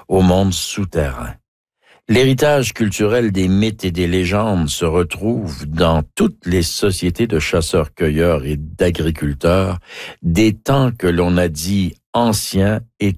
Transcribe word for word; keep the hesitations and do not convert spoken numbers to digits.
au monde souterrain. L'héritage culturel des mythes et des légendes se retrouve dans toutes les sociétés de chasseurs-cueilleurs et d'agriculteurs, des temps que l'on a dit anciens et